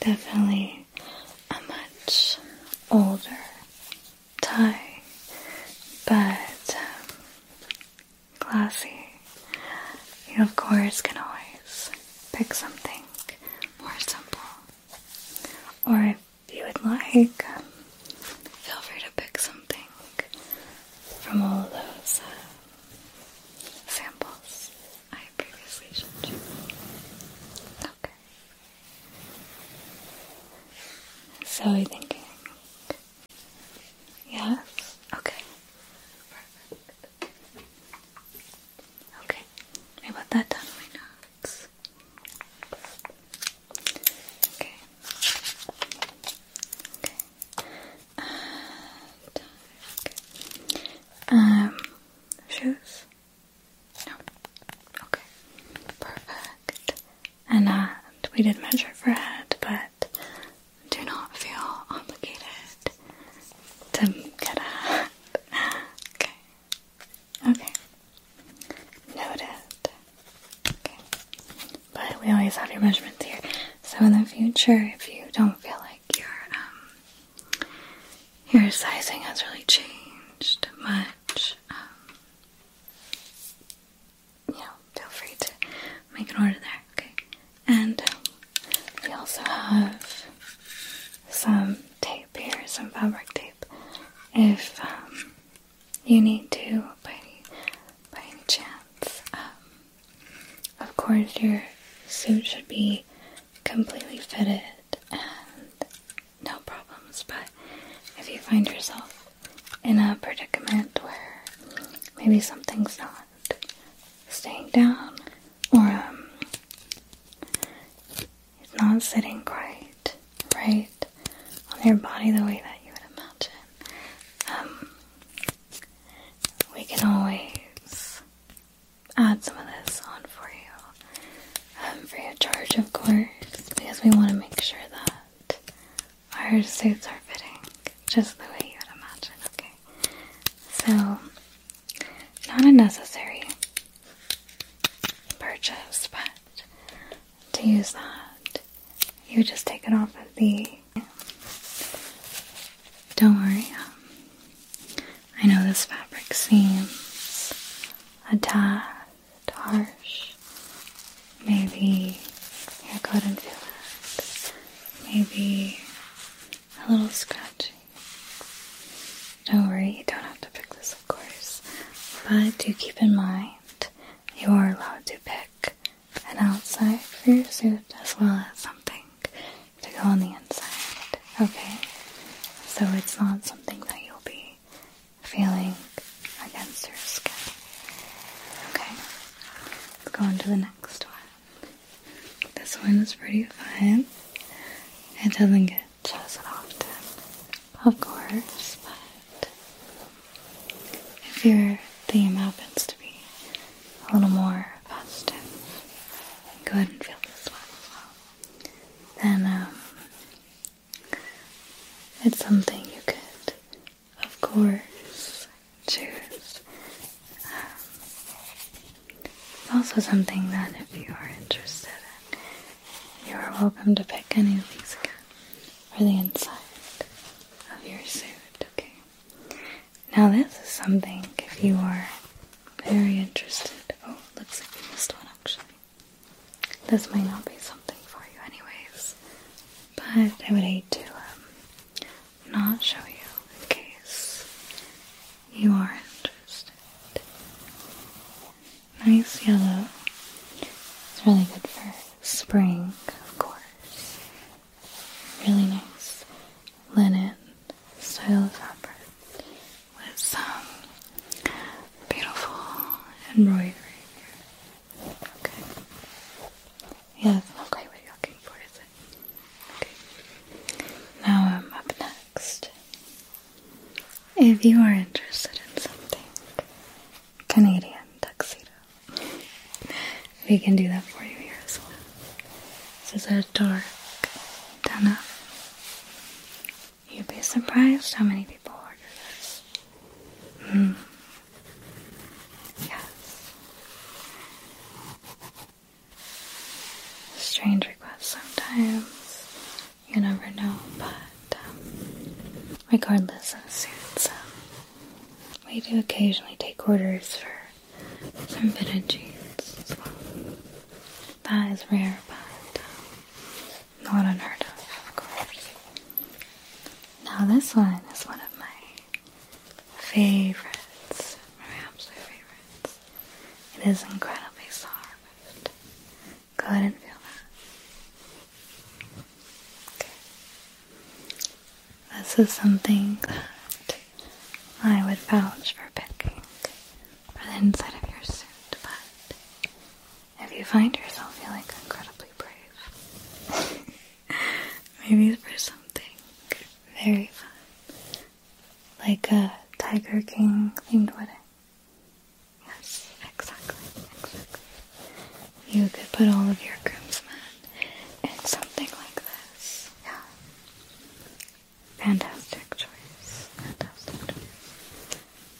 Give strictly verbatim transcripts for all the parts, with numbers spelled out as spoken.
definitely a much older tie, but um, classy. You, of course, can always pick something more simple. Or if you would like, um, feel free to pick something from all of those uh, samples I previously showed you. Okay. So are you thinking? Yes? Okay. Perfect. Okay. Let me put that down in my notes. Okay. Okay. And, okay. Um, shoes? No. Okay. Perfect. And, uh, we did measure for head, but do not feel obligated to get a hat. Okay. Okay. Noted. Okay. But we always have your measurements here. So in the future, if you don't feel like your um your sizing has really changed much, um you know, feel free to make an order there, okay? And um, we also have some tape here, some fabric tape. If um, you need to, by any, by any chance, um, of course your suit should be completely fitted and no problems. But if you find yourself in a predicament where maybe something's not staying down, or um, it's not sitting quite right on your body the way that you would imagine, um, we can always add some of this on for you, um, free of charge, of course, because we want to make sure that our suits are fitting just the way you would imagine, okay? So, not a necessary purchase, but to use that, you just take it off of the... Don't worry, um, I know this fabric seems a tad harsh. Maybe you couldn't feel it. Maybe a little scratchy. Don't worry, you don't have to pick this, of course. But do keep in mind, you are allowed to pick an outside for your suit as well as something to go on the inside, okay? So it's not something that you'll be feeling against your skin. Okay, let's go on to the next one. This one is pretty fun. It doesn't get chosen often, of course, but if your theme happens to be a little more festive, go ahead and feel this one as well. Then, um, it's something you could, of course, choose. Um, it's also something that if you are interested in, you are welcome to pick any of these again for the inside of your suit, okay? Now this is something, if you are very interested, oh, looks like we missed one actually. This might not be something for you anyways, but I would hate to not show you in case you are interested. Nice yellow. It's really good for spring, of course. Really nice linen style fabric with some beautiful embroidery here. Okay. Yeah, that's not quite what you're looking for, is it? Okay. Now, um, up next, if you are interested in something Canadian tuxedo, we can do that for you here as well. This is a dark denim. You'd be surprised how many people order this. Mm. Yes. Strange requests sometimes. regardless of suit. So we do occasionally take orders for some fitted jeans as well. That is rare, but um, not unheard of, of course. Now this one is one of my favorites, my absolute favorites. It is incredibly soft. Go ahead and feel that. Okay. This is something that I would vouch for picking for the inside of your suit, but if you find yourself feeling incredibly brave, maybe for something very fun, like a Tiger King themed wedding. Yes, exactly, exactly. You could put all of your groomsmen in something like this. Yeah. Fantastic choice. Fantastic choice.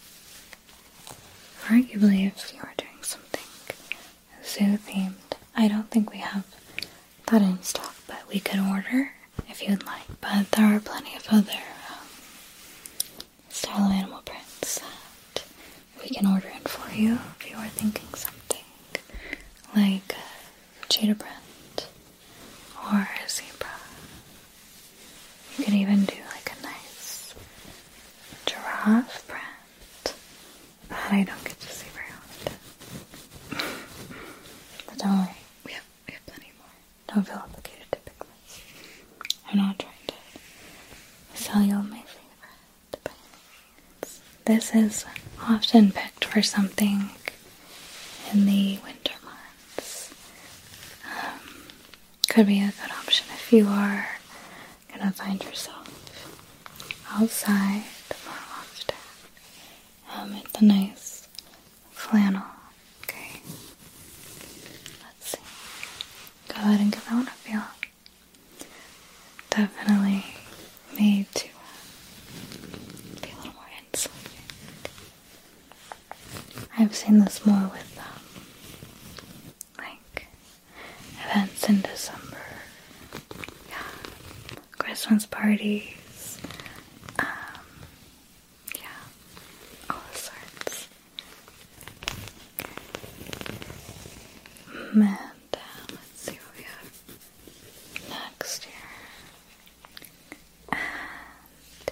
Arguably, if you are doing something zoo themed, I don't think we have that in stock, but we could order if you'd like. But there are plenty of other um, style of animal prints that we can order in for you if you are thinking something like a cheetah print or a zebra. You could even do like a nice giraffe print that I don't get to see very often. But don't worry, we have, we have plenty more. Don't feel obligated to pick this. I'm not trying to sell you on my favorite, but this is often picked for something in the winter months. Um, could be a good option if you are gonna find yourself outside more often. Um, it's a nice flannel. Okay. Let's see. Go ahead and give that one a feel. Definitely made to uh, be a little more insulated. I've seen this more with um, like events in December. Yeah. Christmas parties. Um, yeah. All sorts. Okay. And uh, let's see what we have next here. And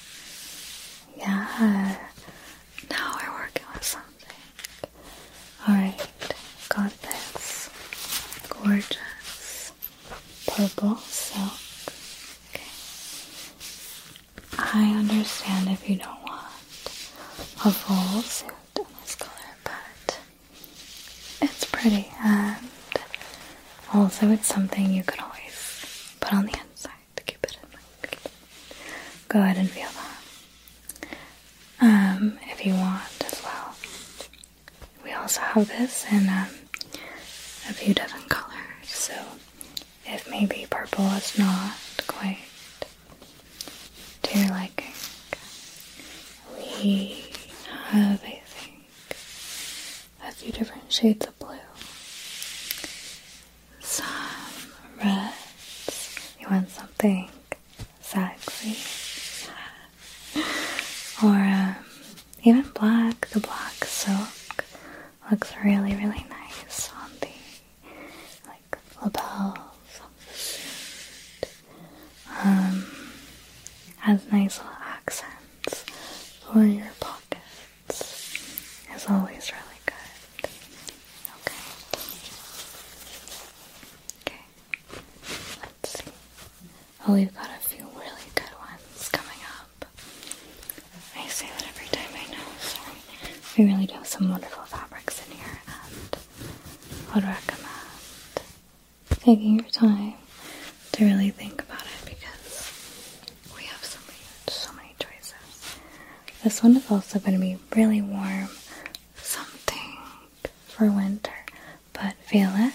yeah, now we're working with something. Alright, got this gorgeous purple silk. Okay. I understand if you don't want a full suit in this color, but it's pretty, and also it's something you could always put on the inside to keep it in mind. Go ahead and feel that. Um, if you want as well. We also have this in um, a few different colors, so if maybe purple is not quite to your liking, we have, I think, a few different shades of blue. Some reds. You want something sexy. Or um, even black. The black silk looks really, really nice on the like lapels of the suit. Um, has nice little accents for your pockets. Is always really good. Okay. Okay. Let's see. Oh, we've got a few really good ones coming up. I say that every time, I know, sorry. We really do have some wonderful fabrics in here, and I would recommend taking your time to really think about it, because we have so many, so many choices. This one is also going to be really warm, something for winter, but feel it.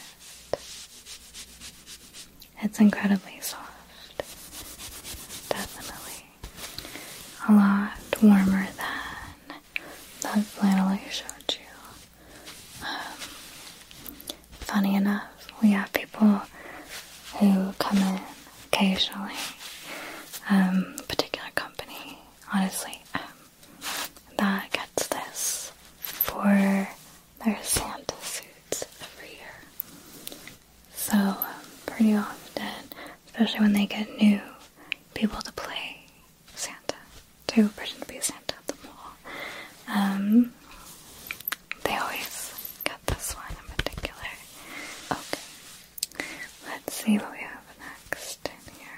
It's incredibly soft. Definitely a lot warmer than that flannel I showed you. Um, funny enough, we have people who come in occasionally, um, a particular company honestly, um, that gets this for their Santa suits every year. So, um, pretty often, especially when they get new people to play Santa, to pretend to be Santa at the mall, um, they always get this one in particular. Okay, let's see what we have next in here.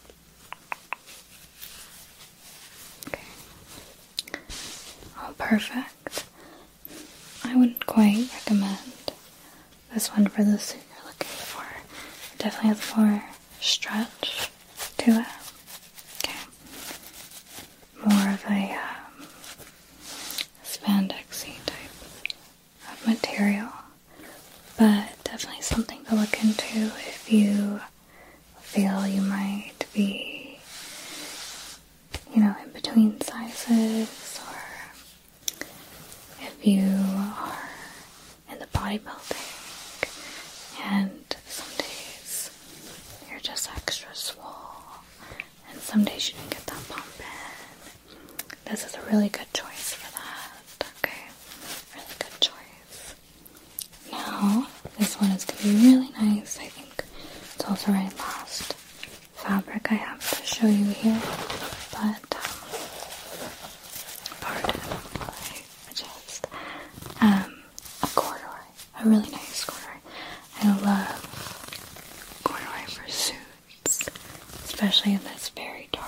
Okay. Oh, perfect. I wouldn't quite recommend this one for the suit you're looking for. It definitely has more stretch to it. Okay. More of a um, spandexy type of material. But definitely something to look into if you feel you might be, you know, in between sizes, or if you are in the bodybuilding and some days you're just extra swole and some days you didn't get that pump in. This is a really good choice for that, okay? Really good choice. Now, this one is going to be really nice. I think it's also our last fabric I have to show you here, but um, pardon I just um, a corduroy, a really nice corduroy. I love corduroy for suits, especially in this very dark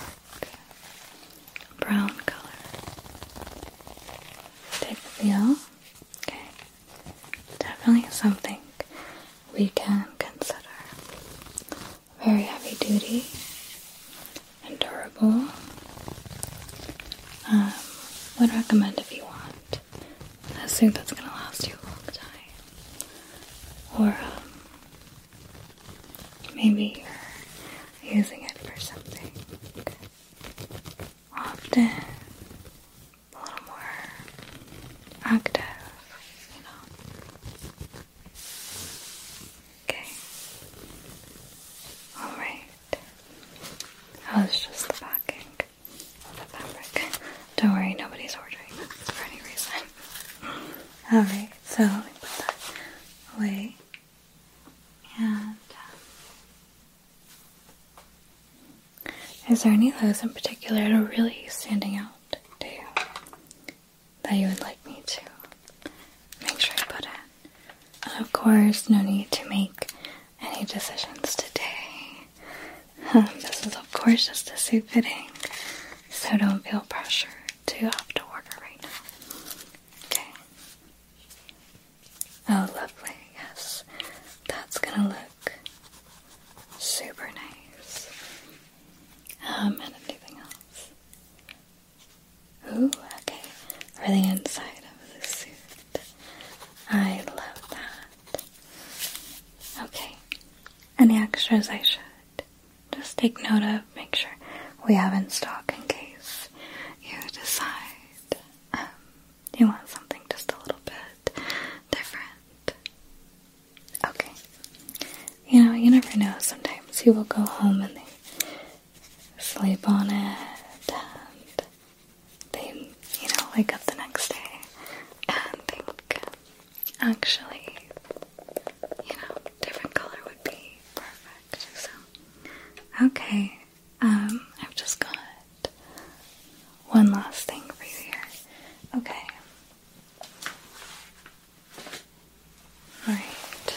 brown color. Take a feel. Okay, definitely something we can consider. Very heavy duty and durable. Um, would recommend if you want a suit that's going to last you a long time. Or um, maybe you're using it for something often a little more active, you know. Okay. Alright. That was just the packing of the fabric. Don't worry, nobody's ordering this for any reason. Alright, so let me put that away. And um, is there any of those in particular that are really standing out to you that you would like me to make sure you put in? And of course, no need to make any decisions today. Um, this is of course just a suit fitting, so don't feel pressured to have to order right now. Okay. Oh, lovely. Yes, that's gonna look super nice. Um, and anything else? Ooh, okay. For the inside of the suit. I love that. Okay. Any extras I should just take note of, make sure we have in stock in case you decide um, you want something just a little bit different. Okay. You know, you never know. Sometimes you will go home and they sleep on it and they, you know, wake up the next day and think, actually, you know, different color would be perfect. So, okay, um, I've just got one last thing for you here. Okay. Alright.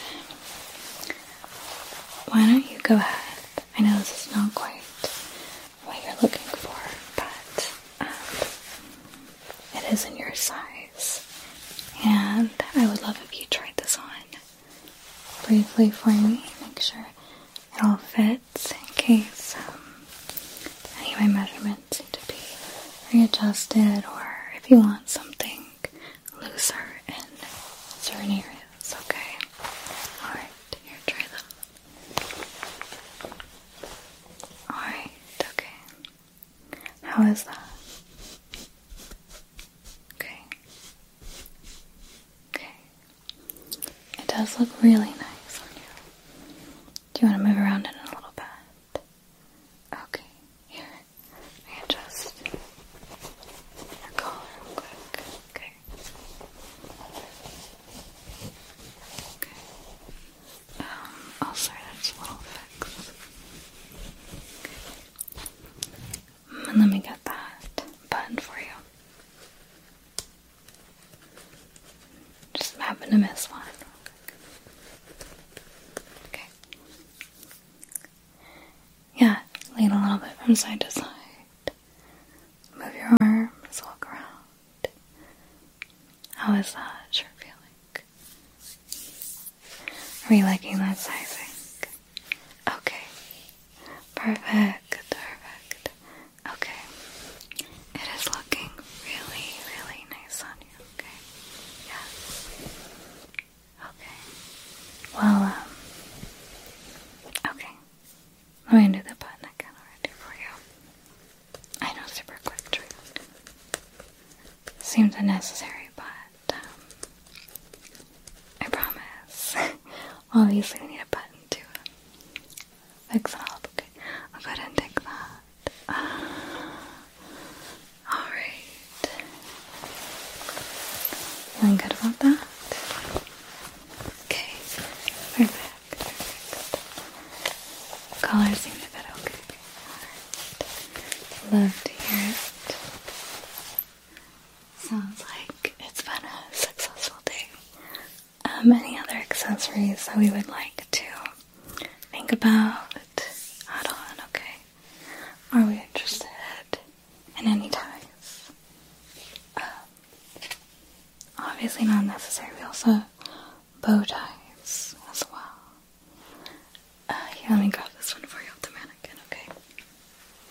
Why don't you go ahead? I know this is not quite what you're looking for, but um, it is in your size. And I would love if you tried this on briefly for me. Make sure it all fits in case um, any of my measurements need to be readjusted, or if you want something looser in certain areas, okay? Alright, here, try them. Alright, okay. How is that? Okay. Okay. It does look really nice on you. Do you want to move around in it a little bit? Okay, here. I just And let me get that button for you. Just happen to miss one. Okay. Yeah, lean a little bit from side to side. Move your arms, walk around. How is that shirt feeling? Are you liking that sizing? Okay. Perfect, perfect. Okay. It is looking really, really nice on you, okay? Yes. Okay. Well, um, okay. Let me do the button again already for you. I know, super quick trick. Seems unnecessary, but, um, I promise. Obviously, we need a button to fix it up, okay? I'll go ahead and take that. Uh, Alright. Feeling good about that? Okay. Perfect, perfect. Colors seem to fit okay. Alright. Love to hear it. Sounds like it's been a successful day. Um, any other accessories that we would like to think about add on, okay? Are we interested in any ties? Uh, obviously not necessary. We also have bow ties as well. Uh, here, let me grab this one